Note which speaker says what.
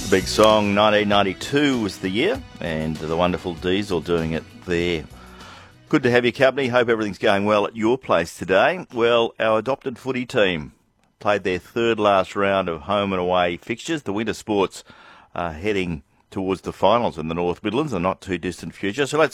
Speaker 1: Big song, 1992 was the year, and the wonderful Diesel doing it there. Good to have your company. Hope everything's going well at your place today. Well, our adopted footy team played their third last round of home and away fixtures. The winter sports are heading towards the finals in the North Midlands, a not too distant future. So let's